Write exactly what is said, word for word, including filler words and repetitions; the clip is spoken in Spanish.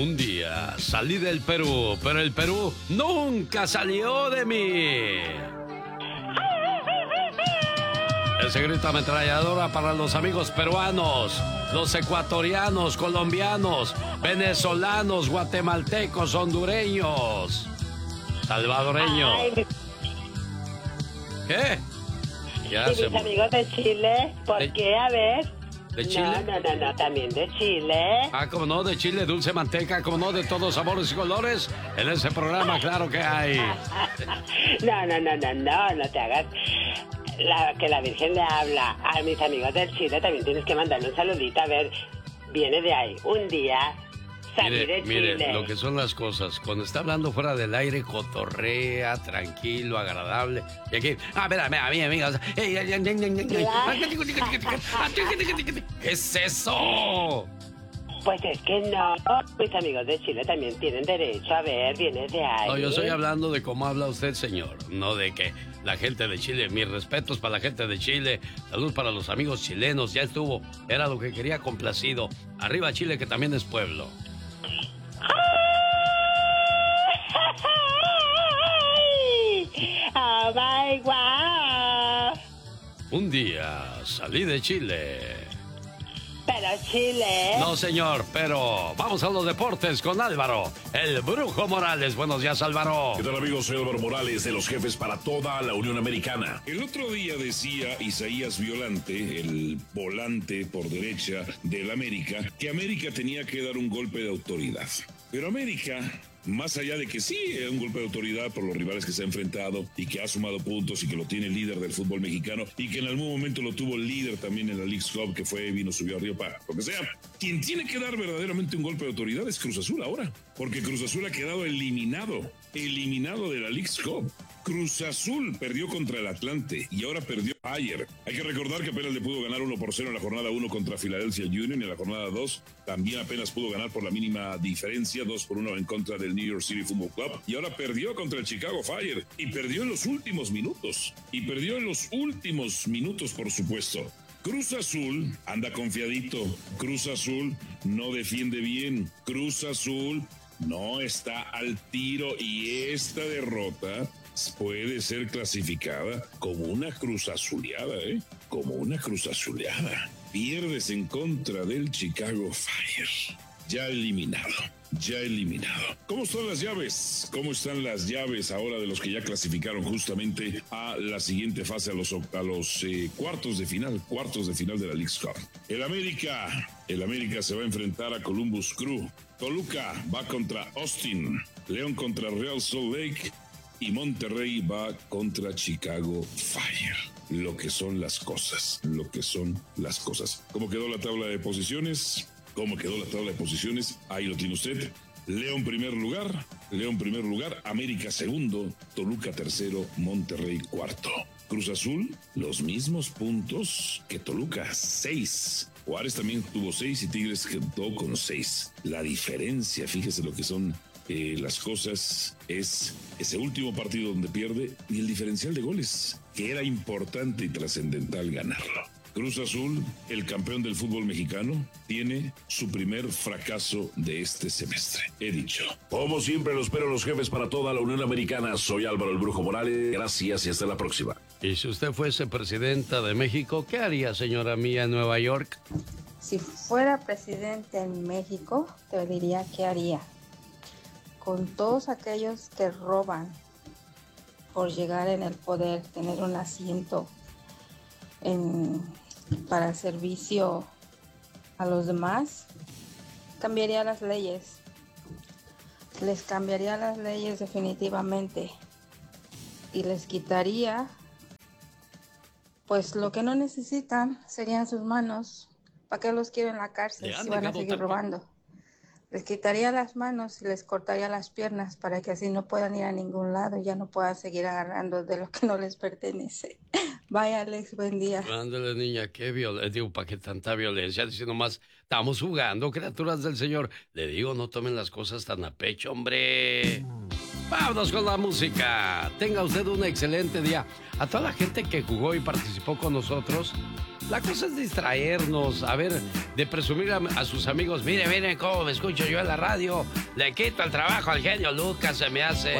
Un día salí del Perú, pero el Perú nunca salió de mí. Ese grito ametralladora para los amigos peruanos, los ecuatorianos, colombianos, venezolanos, guatemaltecos, hondureños, salvadoreños. Ay, ¿Qué? Ya y se... mis amigos de Chile, ¿por ¿De... qué? A ver. ¿De Chile? No, no, no, no, también de Chile. Ah, como no, de Chile, dulce manteca, como no, de todos sabores y colores. En ese programa, claro que hay. No, no, no, no, no, no te hagas la, que la Virgen le habla. A mis amigos del Chile también tienes que mandarle un saludito. A ver, viene de ahí. Un día salí Mire, de Chile. mire, lo que son las cosas. Cuando está hablando fuera del aire, cotorrea, tranquilo, agradable. Y aquí, a ver, a ver, a mí, amigos. ¿Qué es eso? Pues es que no, mis amigos de Chile también tienen derecho. A ver, viene de ahí. No, yo estoy hablando de cómo habla usted, señor. No de que la gente de Chile, mis respetos para la gente de Chile, salud para los amigos chilenos, ya estuvo. Era lo que quería complacido. Arriba Chile, que también es pueblo. ¡Oh, my God! Un día salí de Chile. Pero Chile... No, señor, pero vamos a los deportes con Álvaro, el Brujo Morales. Buenos días, Álvaro. ¿Qué tal, amigos? Soy Álvaro Morales, de los jefes para toda la Unión Americana. El otro día decía Isaías Violante, el volante por derecha del América, que América tenía que dar un golpe de autoridad. Pero América, más allá de que sí es un golpe de autoridad por los rivales que se ha enfrentado y que ha sumado puntos y que lo tiene líder del fútbol mexicano y que en algún momento lo tuvo líder también en la Leagues Cup, que fue, vino, subió arriba para lo que sea. Quien tiene que dar verdaderamente un golpe de autoridad es Cruz Azul ahora, porque Cruz Azul ha quedado eliminado, eliminado de la Leagues Cup. Cruz Azul perdió contra el Atlante y ahora perdió ayer. Hay que recordar que apenas le pudo ganar uno por cero en la jornada uno contra Philadelphia Union, y en la jornada dos también apenas pudo ganar por la mínima diferencia, dos por uno en contra del New York City Football Club, y ahora perdió contra el Chicago Fire, y perdió en los últimos minutos, y perdió en los últimos minutos, por supuesto. Cruz Azul anda confiadito, Cruz Azul no defiende bien, Cruz Azul no está al tiro, y esta derrota puede ser clasificada como una cruz azuleada, ¿eh? Como una cruz azuleada. Pierdes en contra del Chicago Fire. Ya eliminado, ya eliminado. ¿Cómo están las llaves? ¿Cómo están las llaves ahora de los que ya clasificaron justamente a la siguiente fase, a los, a los eh, cuartos de final, cuartos de final de la Leagues Cup? El América, el América se va a enfrentar a Columbus Crew. Toluca va contra Austin. León contra Real Salt Lake. Y Monterrey va contra Chicago Fire. Lo que son las cosas, lo que son las cosas. ¿Cómo quedó la tabla de posiciones? ¿Cómo quedó la tabla de posiciones? Ahí lo tiene usted. León primer lugar, León primer lugar, América segundo, Toluca tercero, Monterrey cuarto. Cruz Azul, los mismos puntos que Toluca, seis. Juárez también tuvo seis y Tigres quedó con seis. La diferencia, fíjese lo que son Eh, las cosas, es ese último partido donde pierde y el diferencial de goles, que era importante y trascendental ganarlo. Cruz Azul, el campeón del fútbol mexicano, tiene su primer fracaso de este semestre. He dicho. Como siempre, los espero los jefes para toda la Unión Americana. Soy Álvaro el Brujo Morales. Gracias y hasta la próxima. Y si usted fuese presidenta de México, ¿qué haría, señora mía, en Nueva York? Si fuera presidente en México, te diría qué haría. Con todos aquellos que roban por llegar en el poder, tener un asiento en, para servicio a los demás, cambiaría las leyes. Les cambiaría las leyes definitivamente y les quitaría, pues lo que no necesitan serían sus manos. ¿Para qué los quiero en la cárcel si van a seguir robando? Les quitaría las manos y les cortaría las piernas para que así no puedan ir a ningún lado y ya no puedan seguir agarrando de lo que no les pertenece. Vaya, Alex, buen día. Ándale, niña, qué violencia. Digo, ¿para qué tanta violencia? Diciendo más, estamos jugando, criaturas del Señor. Le digo, no tomen las cosas tan a pecho, hombre. Vámonos con la música. Tenga usted un excelente día. A toda la gente que jugó y participó con nosotros, la cosa es distraernos, a ver, de presumir a, a sus amigos. Mire, miren cómo me escucho yo en la radio. Le quito el trabajo al genio Lucas, se me hace.